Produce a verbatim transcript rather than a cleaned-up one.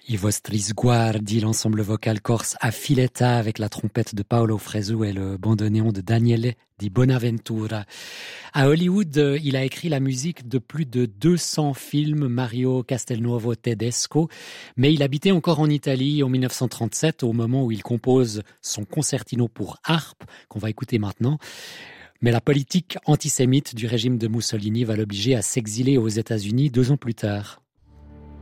I vostri sguardi, l'ensemble vocal corse a Filetta avec la trompette de Paolo Fresu et le bandoneon de Daniele Di Bonaventura. À Hollywood, il a écrit la musique de plus de deux cents films Mario Castelnuovo Tedesco, mais il habitait encore en Italie en dix-neuf cent trente-sept au moment où il compose son concertino pour harpe, qu'on va écouter maintenant. Mais la politique antisémite du régime de Mussolini va l'obliger à s'exiler aux États-Unis deux ans plus tard.